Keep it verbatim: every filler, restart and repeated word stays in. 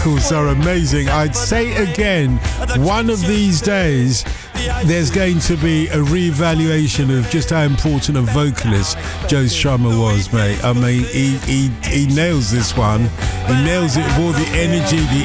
vocals are amazing. I'd say again, one of these days there's going to be a re-evaluation of just how important a vocalist Joe Strummer was, mate. I mean, he, he, he nails this one. He nails it with all the energy, the